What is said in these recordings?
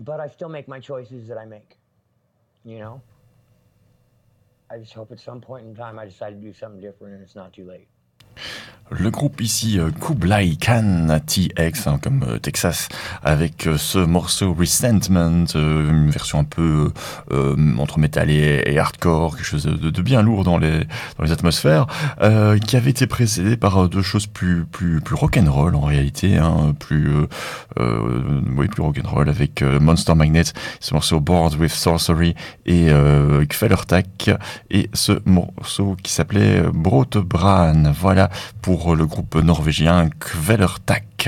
but I still make my choices that I make. You know? I just hope at some point in time I decide to do something different and it's not too late. Le groupe ici, Kublai Khan TX, hein, comme Texas, avec ce morceau Resentment, une version un peu entre métal et hardcore, quelque chose de bien lourd dans les atmosphères, qui avait été précédé par deux choses plus rock'n'roll en réalité, hein, plus rock'n'roll avec Monster Magnet, ce morceau Bored with Sorcery et Kvelertak, et ce morceau qui s'appelait Brotebran. Voilà pour le groupe norvégien Kvelertak.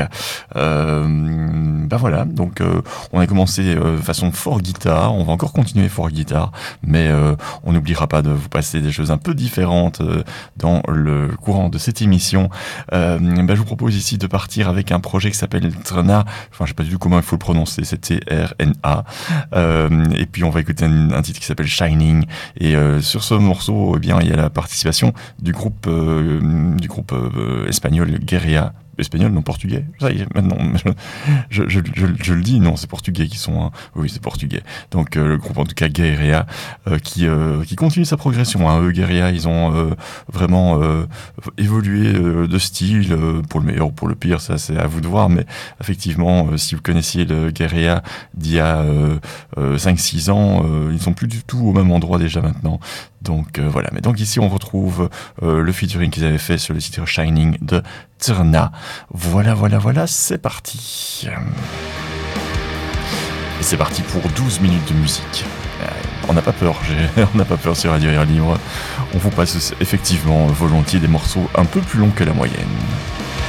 Voilà, donc on a commencé de façon fort guitare, on va encore continuer fort guitare, mais on n'oubliera pas de vous passer des choses un peu différentes dans le courant de cette émission. Je vous propose ici de partir avec un projet qui s'appelle Trna, enfin je sais pas du tout comment il faut le prononcer, c'est Trna, et puis on va écouter un titre qui s'appelle Shining, et sur ce morceau, eh bien il y a la participation du groupe espagnol Guerilla. Espagnol, non portugais. Ça y est, maintenant, je le dis, non, c'est portugais qui sont. Oui, c'est portugais. Donc le groupe en tout cas Guerilla qui continue sa progression. Hein. Eux, Guerilla, ils ont vraiment évolué de style pour le meilleur ou pour le pire. Ça, c'est à vous de voir. Mais effectivement, si vous connaissiez le Guerilla d'il y a 5-6 ans, ils sont plus du tout au même endroit déjà maintenant. Donc voilà. Mais donc ici, on retrouve le featuring qu'ils avaient fait sur le titre Shining de Trna. Voilà, c'est parti. Et c'est parti pour 12 minutes de musique. On n'a pas peur, on n'a pas peur sur Radio Air Libre. On vous passe effectivement volontiers des morceaux un peu plus longs que la moyenne.